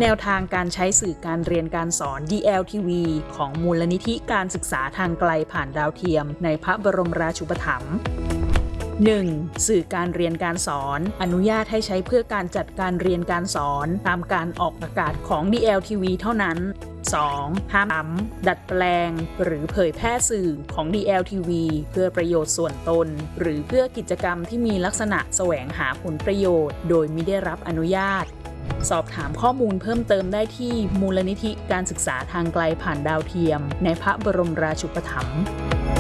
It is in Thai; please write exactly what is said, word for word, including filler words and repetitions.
แนวทางการใช้สื่อการเรียนการสอน ดี แอล ที วี ของมูลนิธิการศึกษาทางไกลผ่านดาวเทียมในพระบรมราชูปถัมภ์ หนึ่ง. สื่อการเรียนการสอนอนุญาตให้ใช้เพื่อการจัดการเรียนการสอนตามการออกอากาศของ ดี แอล ที วี เท่านั้น สอง. ห้ามนำดัดแปลงหรือเผยแพร่สื่อของ ดี แอล ที วี เพื่อประโยชน์ส่วนตนหรือเพื่อกิจกรรมที่มีลักษณะแสวงหาผลประโยชน์โดยมิได้รับอนุญาตสอบถามข้อมูลเพิ่มเติมได้ที่มูลนิธิการศึกษาทางไกลผ่านดาวเทียมในพระบรมราชูปถัมภ์